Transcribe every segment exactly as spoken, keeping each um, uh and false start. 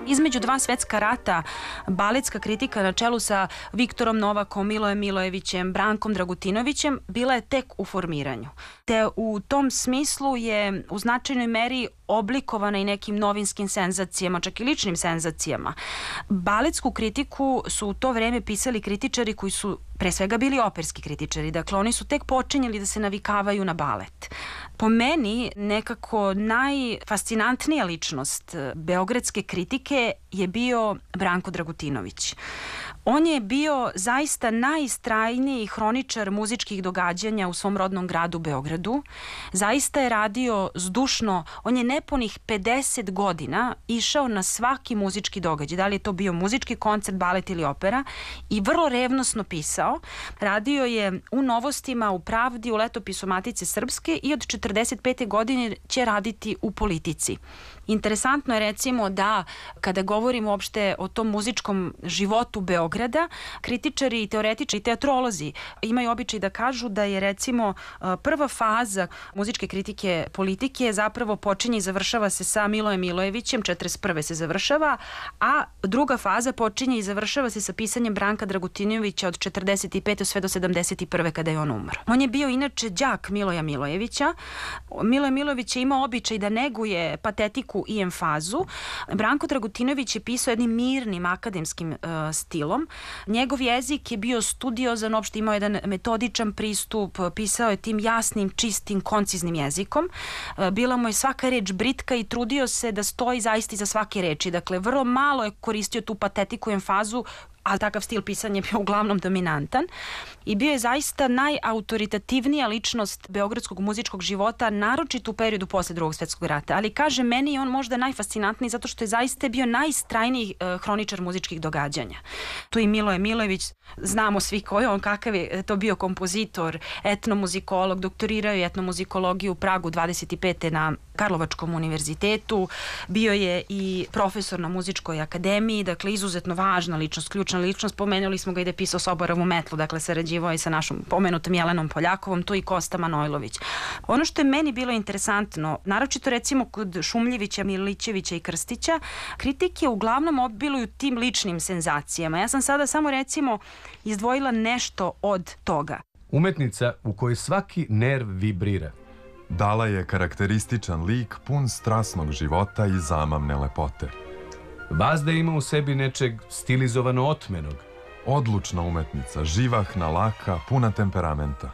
Između dva svetska rata, baletska kritika na čelu sa Viktorom Novakom, Milojem Milojevićem, Brankom Dragutinovićem bila je tek u formiranju. Te u tom smislu je u značajnoj meri oblikovana i nekim novinskim senzacijama, čak i ličnim senzacijama. Baletsku kritiku su u to vreme pisali kritičari koji su pre svega bili operski kritičari, dakle oni su tek počinjeli da se navikavaju na balet. Po meni nekako najfascinantnija ličnost beogradske kritike je bio Branko Dragutinović. On je bio zaista najistrajniji hroničar muzičkih događanja u svom rodnom gradu Beogradu. Zaista je radio zdušno, on je nepunih pedeset godina išao na svaki muzički događaj, da li je to bio muzički koncert, balet ili opera, i vrlo revnosno pisao. Radio je u Novostima, u Pravdi, u Letopisu Matice Srpske i od četrdeset pete godine će raditi u Politici. Interesantno je recimo da kada govorimo uopšte o tom muzičkom životu Beograda, kritičari i teoretičari i teatrolozi imaju običaj da kažu da je recimo prva faza muzičke kritike Politike zapravo počinje i završava se sa Milojem Milojevićem, četrdeset prve se završava, a druga faza počinje i završava se sa pisanjem Branka Dragutinovića od četrdeset pete sve do sedamdeset prve kada je on umro. On je bio inače đak Miloja Milojevića. Miloje Milojević je imao običaj da neguje patetiku i emfazu. Branko Dragutinović je pisao jednim mirnim akademskim uh, stilom. Njegov jezik je bio studiozan, uopšte imao jedan metodičan pristup, pisao je tim jasnim, čistim, konciznim jezikom. Uh, bila mu je svaka reč britka i trudio se da stoji zaista iza svake reči. Dakle, vrlo malo je koristio tu patetiku i emfazu, a takav stil pisanja je bio uglavnom dominantan i bio je zaista najautoritativnija ličnost beogradskog muzičkog života, naročito u periodu posle Drugog svetskog rata. Ali kaže, meni je on možda najfascinantniji zato što je zaista bio najistrajniji uh, hroničar muzičkih događanja. Tu i Miloje Milojević, znamo svi ko je on, kakav je to bio kompozitor, etnomuzikolog, doktorirao je etnomuzikologiju u Pragu dvadeset pete na Karlovačkom univerzitetu, bio je i profesor na muzičkoj akademiji, dakle izuzetno važna ličnost, ključna ličnost. Pomenuli smo ga i da je pisao Soborovu metlu, dakle sarađivao je sa našom pomenutom Jelenom Poljakovom, tu i Kosta Manojlović. Ono što je meni bilo interesantno, naročito recimo kod Šumljevića, Milićevića i Krstića, kritike uglavnom obiluju tim ličnim senzacijama. Ja sam sada samo recimo izdvojila nešto od toga. Umetnica u kojoj svaki nerv vibrira. Dala je karakterističan lik pun strasnog života i zamamne lepote. Vazda ima u sebi nečeg stilizovano otmenog. Odlučna umetnica, živahna, laka, puna temperamenta.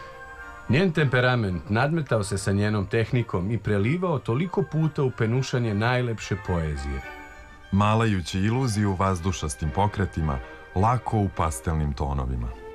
Njen temperament nadmetao se sa njenom tehnikom i prelivao toliko puta u penušanje najlepše poezije. Malajući iluziju vazdušastim pokretima, lako u pastelnim tonovima.